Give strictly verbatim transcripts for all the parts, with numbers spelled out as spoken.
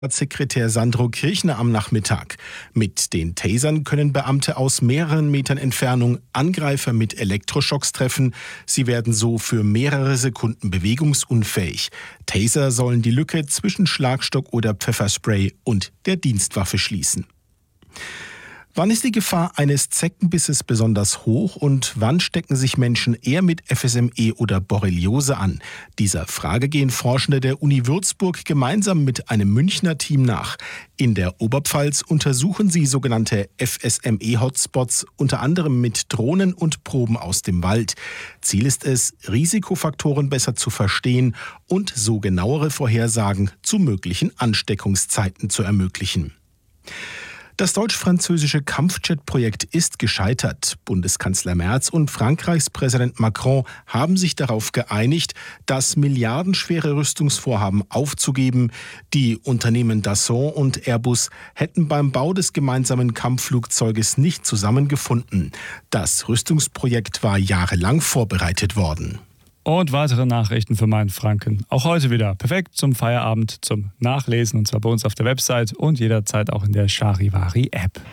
Sekretär Sandro Kirchner am Nachmittag. Mit den Tasern können Beamte aus mehreren Metern Entfernung Angreifer mit Elektroschocks treffen. Sie werden so für mehrere Sekunden bewegungsunfähig. Taser sollen die Lücke zwischen Schlagstock oder Pfefferspray und der Dienstwaffe schließen. Wann ist die Gefahr eines Zeckenbisses besonders hoch und wann stecken sich Menschen eher mit F S M E oder Borreliose an? Dieser Frage gehen Forschende der Uni Würzburg gemeinsam mit einem Münchner Team nach. In der Oberpfalz untersuchen sie sogenannte F S M E-Hotspots, unter anderem mit Drohnen und Proben aus dem Wald. Ziel ist es, Risikofaktoren besser zu verstehen und so genauere Vorhersagen zu möglichen Ansteckungszeiten zu ermöglichen. Das deutsch-französische Kampfjet-Projekt ist gescheitert. Bundeskanzler Merz und Frankreichs Präsident Macron haben sich darauf geeinigt, das milliardenschwere Rüstungsvorhaben aufzugeben. Die Unternehmen Dassault und Airbus hätten beim Bau des gemeinsamen Kampfflugzeuges nicht zusammengefunden. Das Rüstungsprojekt war jahrelang vorbereitet worden. Und weitere Nachrichten für Mainfranken. Auch heute wieder perfekt zum Feierabend, zum Nachlesen, und zwar bei uns auf der Website und jederzeit auch in der Charivari-App.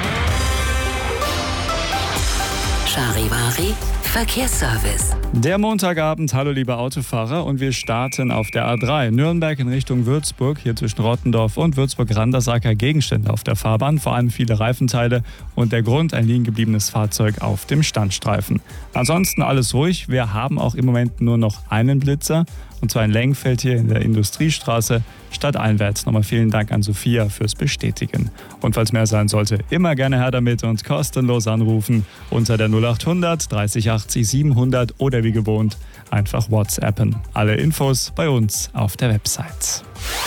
Charivari Verkehrsservice. Der Montagabend, hallo liebe Autofahrer, und wir starten auf der A drei. Nürnberg in Richtung Würzburg, hier zwischen Rottendorf und Würzburg-Randersacker Gegenstände auf der Fahrbahn, vor allem viele Reifenteile und der Grund ein liegen gebliebenes Fahrzeug auf dem Standstreifen. Ansonsten alles ruhig, wir haben auch im Moment nur noch einen Blitzer, und zwar in Lengfeld hier in der Industriestraße, stadteinwärts. Nochmal vielen Dank an Sophia fürs Bestätigen. Und falls mehr sein sollte, immer gerne her damit und kostenlos anrufen unter der null achthundert dreißig achtzig siebenhundert oder wie gewohnt einfach WhatsAppen. Alle Infos bei uns auf der Website.